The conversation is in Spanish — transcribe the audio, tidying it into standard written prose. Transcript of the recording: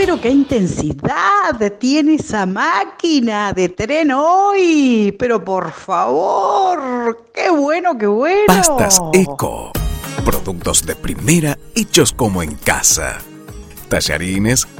pero qué intensidad tiene esa máquina de tren hoy. Pero por favor, qué bueno, qué bueno. Pastas Eco. Productos de primera hechos como en casa. Tallarines,